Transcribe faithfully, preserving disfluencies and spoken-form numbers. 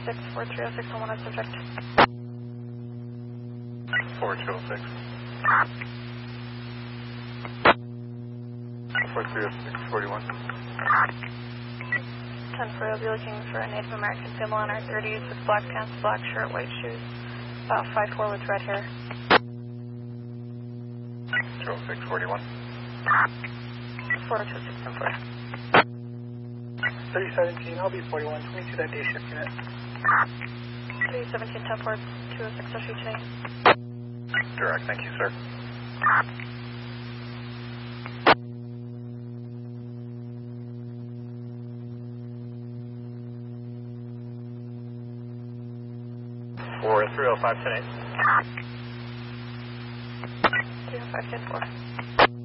six, four three oh six on one subject. four two oh six. four three oh six, forty-one. ten four, I'll be looking for a Native American female in her thirties with black pants, black shirt, white shoes. About five four with red hair. two oh six, forty-one. four two six ten four. thirty seventeen, I'll be forty-one, twenty-two that day shift unit. three seventeen ten four, two oh six, I'll shoot today. Direct, thank you, sir. four three oh five ten eight. three oh five ten four.